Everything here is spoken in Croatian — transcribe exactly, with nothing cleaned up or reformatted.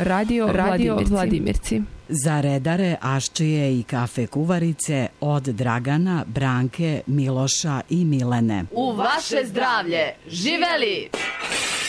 Radio, Radio Vladimirci. Vladimirci. Za redare, aščije i kafe kuvarice od Dragana, Branke, Miloša i Milene. U vaše zdravlje! Živeli!